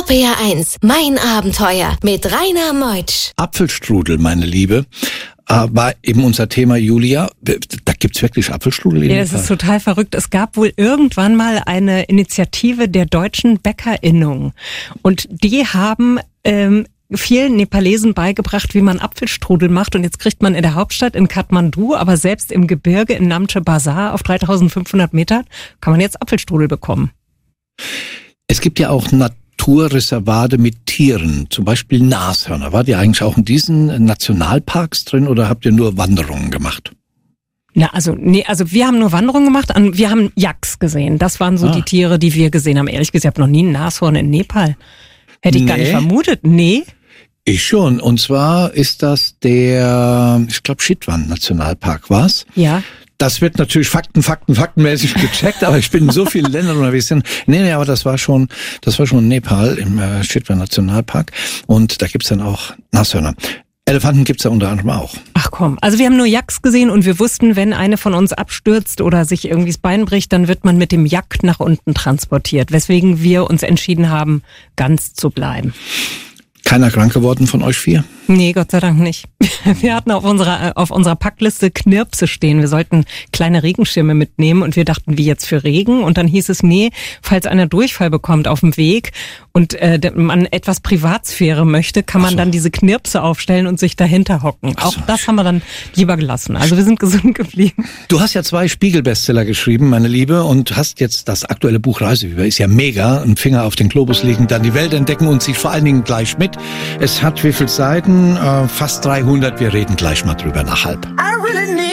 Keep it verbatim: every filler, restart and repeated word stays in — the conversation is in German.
R P R eins, mein Abenteuer mit Rainer Meutsch. Apfelstrudel, meine Liebe, war eben unser Thema, Julia. Da gibt's wirklich Apfelstrudel? Ja, das ist total verrückt. Es gab wohl irgendwann mal eine Initiative der deutschen BäckerInnung. Und die haben ähm, vielen Nepalesen beigebracht, wie man Apfelstrudel macht. Und jetzt kriegt man in der Hauptstadt in Kathmandu, aber selbst im Gebirge in Namche Bazar auf dreitausendfünfhundert Metern kann man jetzt Apfelstrudel bekommen. Es gibt ja auch Naturreservate mit Tieren, zum Beispiel Nashörner. Wart ihr eigentlich auch in diesen Nationalparks drin oder habt ihr nur Wanderungen gemacht? Na, also, nee, also wir haben nur Wanderungen gemacht, wir haben Yaks gesehen. Das waren so ah. die Tiere, die wir gesehen haben. Ehrlich gesagt, ich habe noch nie ein Nashorn in Nepal. Hätte ich nee. gar nicht vermutet. Nee. Ich schon. Und zwar ist das der, ich glaube, Chitwan Nationalpark war's. Ja. Das wird natürlich Fakten, Fakten, Faktenmäßig gecheckt, aber ich bin in so vielen Ländern unterwegs. Nee, nee, aber das war schon, das war schon Nepal im äh, Chitwan Nationalpark. Und da gibt's dann auch Nashörner. Elefanten gibt's da unter anderem auch. Ach komm, also wir haben nur Yaks gesehen und wir wussten, wenn eine von uns abstürzt oder sich irgendwie das Bein bricht, dann wird man mit dem Yak nach unten transportiert, weswegen wir uns entschieden haben, ganz zu bleiben. Keiner krank geworden von euch vier? Nee, Gott sei Dank nicht. Wir hatten auf unserer auf unserer Packliste Knirpse stehen. Wir sollten kleine Regenschirme mitnehmen und wir dachten, wie jetzt für Regen? Und dann hieß es, nee, falls einer Durchfall bekommt auf dem Weg und äh, man etwas Privatsphäre möchte, kann man so. dann diese Knirpse aufstellen und sich dahinter hocken. Auch so. Das haben wir dann lieber gelassen. Also wir sind gesund geblieben. Du hast ja zwei Spiegel-Bestseller geschrieben, meine Liebe, und hast jetzt das aktuelle Buch Reisefieber. Ist ja mega. Ein Finger auf den Globus legen, dann die Welt entdecken und sich vor allen Dingen gleich mit. Es hat wie viele Seiten? Äh, fast dreihundert. Wir reden gleich mal drüber nach halb.